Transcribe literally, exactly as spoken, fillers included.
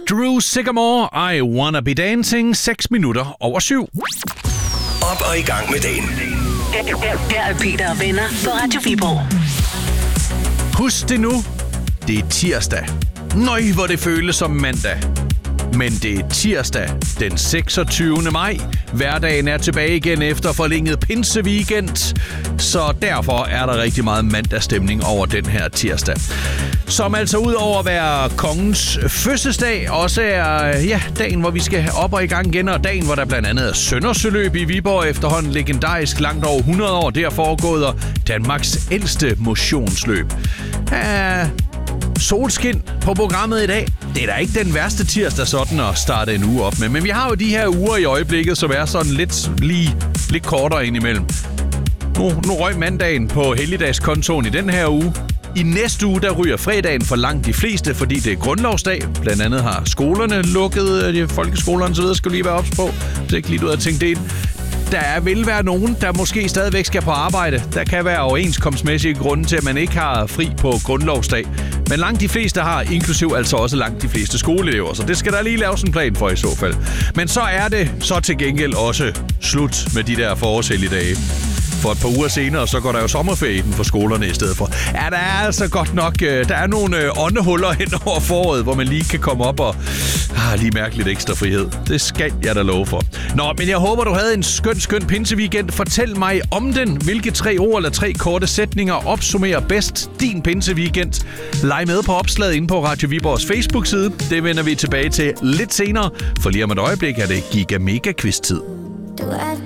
Drew Sycamore, I Wanna Be Dancing, seks minutter over syv. Op og i gang med dagen. Her er Peter og venner på Radio Viborg. Husk det nu. Det er tirsdag. Nøj, hvor det føles som mandag. Men det er tirsdag den seksogtyvende maj. Hverdagen er tilbage igen efter forlænget pinseweekend. Så derfor er der rigtig meget mandagsstemning over den her tirsdag. Som altså ud over at være kongens fødselsdag, også er ja, dagen, hvor vi skal op og i gang igen. Og dagen, hvor der blandt andet er Sønderseløb i Viborg, efterhånden legendarisk langt over hundrede år. Det er foregået og Danmarks ældste motionsløb. Ja, solskin på programmet i dag. Det er da ikke den værste tirsdag sådan at starte en uge op med. Men vi har jo de her uger i øjeblikket, som er sådan lidt, lige, lidt kortere indimellem. Nu, nu røg mandagen på helligdagskontoen i den her uge. I næste uge, der ryger fredagen for langt de fleste, fordi det er grundlovsdag. Blandt andet har skolerne lukket, de folkeskolerne så videre skal lige være ops på. Så ikke lige ud at tænke det ind. Der vil være nogen, der måske stadigvæk skal på arbejde. Der kan være overenskomstmæssige grunde til, at man ikke har fri på grundlovsdag. Men langt de fleste har, inklusiv altså også langt de fleste skoleelever. Så det skal der lige laves en plan for i så fald. Men så er det så til gengæld også slut med de der forårshelligdage. For et par uger senere, så går der jo sommerferie for skolerne i stedet for. Ja, der er altså godt nok, der er nogle åndehuller hen over foråret, hvor man lige kan komme op og ah, lige mærke lidt ekstra frihed. Det skal jeg da love for. Nå, men jeg håber, du havde en skøn, skøn pinseweekend. Fortæl mig om den. Hvilke tre ord eller tre korte sætninger opsummerer bedst din pinseweekend? Leg med på opslaget inde på Radio Viborgs Facebook-side. Det vender vi tilbage til lidt senere, for lige om et øjeblik er det Giga Mega Quiz-tid. Du er